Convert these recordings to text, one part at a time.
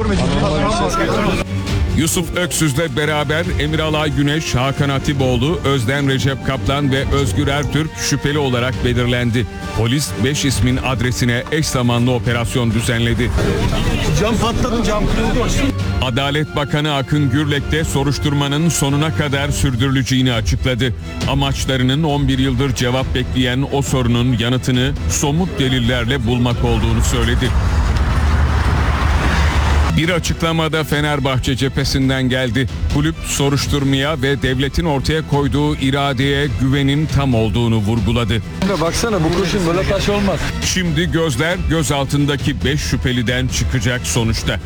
Yusuf Öksüz'le beraber Emiralay Güneş, Hakan Atipoğlu, Özden Recep Kaplan ve Özgür Ertürk şüpheli olarak belirlendi. Polis 5 ismin adresine eş zamanlı operasyon düzenledi. Cam patladı, cam kırıldı. Adalet Bakanı Akın Gürlek de soruşturmanın sonuna kadar sürdürüleceğini açıkladı. Amaçlarının 11 yıldır cevap bekleyen o sorunun yanıtını somut delillerle bulmak olduğunu söyledi. Bir açıklamada Fenerbahçe cephesinden geldi. Kulüp soruşturmaya ve devletin ortaya koyduğu iradeye güvenin tam olduğunu vurguladı. Baksana bu kurşun böyle taş olmaz. Şimdi gözler gözaltındaki 5 şüpheliden çıkacak sonuçta.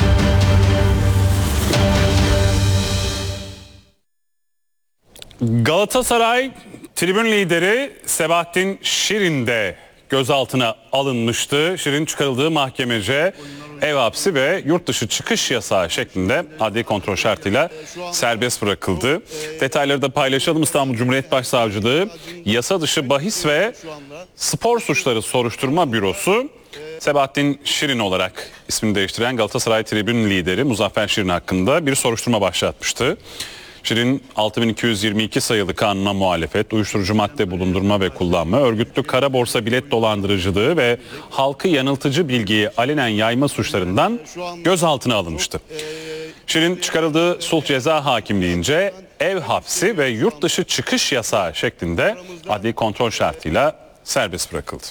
Galatasaray tribün lideri Sebahattin Şirin de gözaltına alınmıştı. Şirin çıkarıldığı mahkemece ev hapsi ve yurt dışı çıkış yasağı şeklinde adli kontrol şartıyla serbest bırakıldı. Detayları da paylaşalım. İstanbul Cumhuriyet Başsavcılığı Yasa Dışı Bahis ve Spor Suçları Soruşturma Bürosu Sebahattin Şirin olarak ismini değiştiren Galatasaray tribün lideri Muzaffer Şirin hakkında bir soruşturma başlatmıştı. Şirin 6222 sayılı kanuna muhalefet, uyuşturucu madde bulundurma ve kullanma, örgütlü kara borsa bilet dolandırıcılığı ve halkı yanıltıcı bilgiyi alenen yayma suçlarından gözaltına alınmıştı. Şirin çıkarıldığı sulh ceza hakimliğince ev hapsi ve yurt dışı çıkış yasağı şeklinde adli kontrol şartıyla serbest bırakıldı.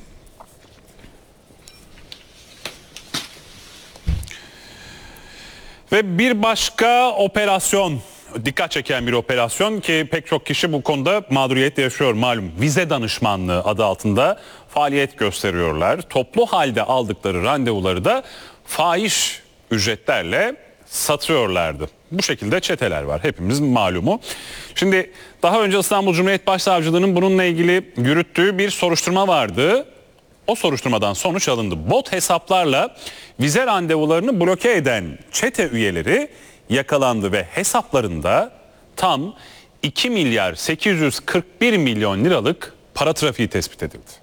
Ve bir başka operasyon, dikkat çeken bir operasyon ki pek çok kişi bu konuda mağduriyet yaşıyor malum. Vize danışmanlığı adı altında faaliyet gösteriyorlar. Toplu halde aldıkları randevuları da fahiş ücretlerle satıyorlardı. Bu şekilde çeteler var, hepimizin malumu. Şimdi daha önce İstanbul Cumhuriyet Başsavcılığı'nın bununla ilgili yürüttüğü bir soruşturma vardı. O soruşturmadan sonuç alındı. Bot hesaplarla vize randevularını bloke eden çete üyeleri yakalandı ve hesaplarında tam 2 milyar 841 milyon liralık para trafiği tespit edildi.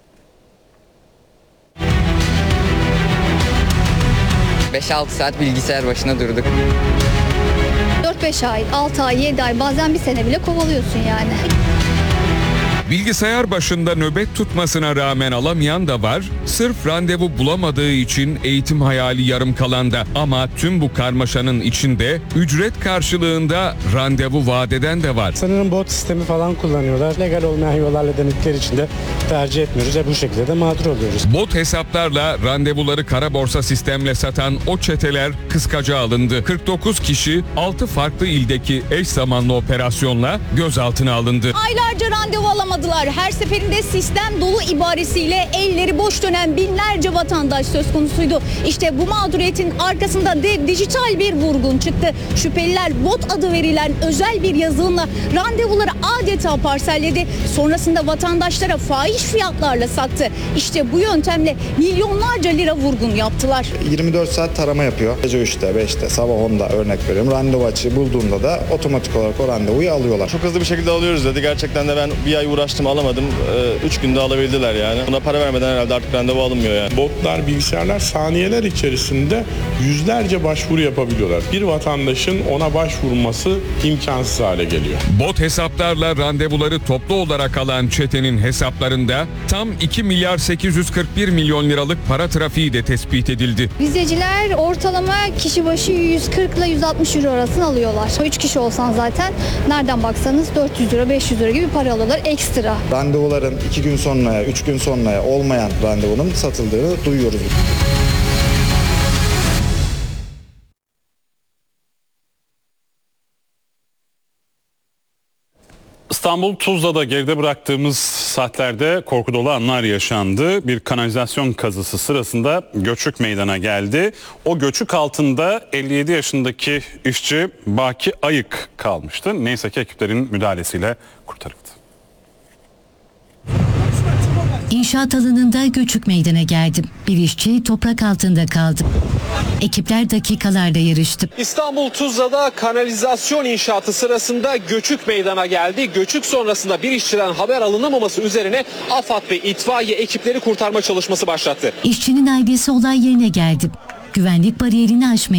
5-6 saat bilgisayar başına durduk. 4-5 ay, 6 ay, 7 ay, bazen bir sene bile kovalıyorsun yani. Bilgisayar başında nöbet tutmasına rağmen alamayan da var, sırf randevu bulamadığı için eğitim hayali yarım kalan da. Ama tüm bu karmaşanın içinde ücret karşılığında randevu vaat eden de var. Sanırım bot sistemi falan kullanıyorlar. Legal olmayan yollarla denedikleri için de tercih etmiyoruz. Bu şekilde de mağdur oluyoruz. Bot hesaplarla randevuları kara borsa sistemle satan o çeteler kıskaca alındı. 49 kişi 6 farklı ildeki eş zamanlı operasyonla gözaltına alındı. Aylarca randevu alamadılar. Her seferinde sistem dolu ibaresiyle elleri boş dönen binlerce vatandaş söz konusuydu. İşte bu mağduriyetin arkasında dijital bir vurgun çıktı. Şüpheliler bot adı verilen özel bir yazılımla randevuları adeta parselledi. Sonrasında vatandaşlara fahiş fiyatlarla sattı. İşte bu yöntemle milyonlarca lira vurgun yaptılar. 24 saat tarama yapıyor. Gece 3'te, 5'te, sabah 10'da örnek veriyorum. Randevu açığı bulduğunda da otomatik olarak o randevuyu alıyorlar. Çok hızlı bir şekilde alıyoruz dedi. Gerçekten de ben bir ay uğraştım alamadım. 3 günde alabildiler yani. Buna para vermeden herhalde artık randevu alınmıyor yani. Botlar, bilgisayarlar saniyeler içerisinde yüzlerce başvuru yapabiliyorlar. Bir vatandaşın ona başvurması imkansız hale geliyor. Bot hesaplarla randevuları toplu olarak alan çetenin hesaplarında tam 2 milyar 841 milyon liralık para trafiği de tespit edildi. Vizeciler ortalama kişi başı 140 ile 160 euro arasını alıyorlar. 3 kişi olsan zaten nereden baksanız 400 lira 500 lira gibi para alıyorlar ekstra. Randevuların 2 gün sonraya, 3 gün sonraya olmayan randevunun satıldığını duyuyoruz. İstanbul Tuzla'da geride bıraktığımız saatlerde korku dolu anlar yaşandı. Bir kanalizasyon kazısı sırasında göçük meydana geldi. O göçük altında 57 yaşındaki işçi Baki Ayık kalmıştı. Neyse ki ekiplerin müdahalesiyle kurtarıldı. İnşaat alanında göçük meydana geldi. Bir işçi toprak altında kaldı. Ekipler dakikalarda yarıştı. İstanbul Tuzla'da kanalizasyon inşaatı sırasında göçük meydana geldi. Göçük sonrasında bir işçiden haber alınamaması üzerine AFAD ve itfaiye ekipleri kurtarma çalışması başlattı. İşçinin ailesi olay yerine geldi. Güvenlik bariyerini aşmaya